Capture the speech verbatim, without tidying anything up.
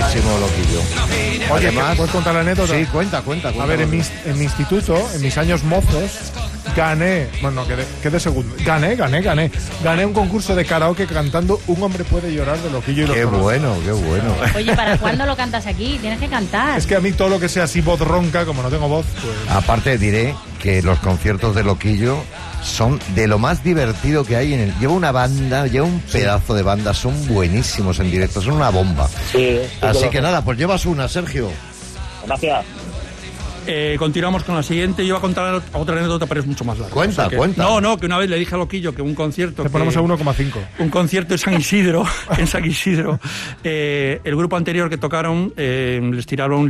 buenísimo, Loquillo. Oye, Además, ¿puedes contar la anécdota? Sí, cuenta, cuenta, cuenta. A ver, en mi, en mi instituto, en mis años mozos, gané, bueno, quedé, quedé segundo, gané, gané, gané, gané un concurso de karaoke cantando Un hombre puede llorar de Loquillo y los Qué Zorros. bueno, qué bueno. Oye, ¿para cuándo lo cantas aquí? Tienes que cantar. Es que a mí todo lo que sea así voz ronca, como no tengo voz, pues... Aparte diré que los conciertos de Loquillo son de lo más divertido que hay en el... Lleva una banda, lleva un pedazo de banda, son buenísimos en directo, son una bomba. Sí, sí, Así lo que sé. nada, pues llevas una, Sergio. Gracias. Eh, continuamos con la siguiente. Yo iba a contar otra anécdota, pero es mucho más larga. Cuenta, O sea que- cuenta. No, no, que una vez le dije a Loquillo que un concierto... Te que- ponemos a uno coma cinco. Un concierto en San Isidro, en San Isidro, eh, el grupo anterior que tocaron eh, les tiraron